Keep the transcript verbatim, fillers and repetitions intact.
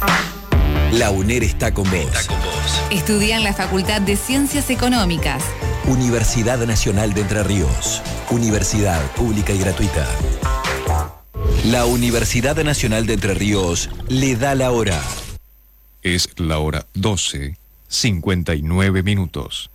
La UNER está con vos. Está con vos. Estudia en la Facultad de Ciencias Económicas. Universidad Nacional de Entre Ríos. Universidad pública y gratuita. La Universidad Nacional de Entre Ríos le da la hora. Es la hora doce, cincuenta y nueve minutos.